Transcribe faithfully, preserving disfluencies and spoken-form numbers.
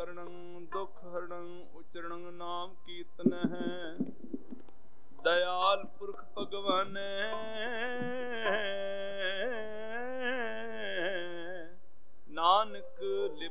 ਕਰਣੰ ਦੁਖ ਹਰਣੰ ਉਚਰਣੰ ਨਾਮ ਕੀਰਤਨ ਹੈ। ਦਇਆਲ ਪੁਰਖ ਭਗਵਾਨੈ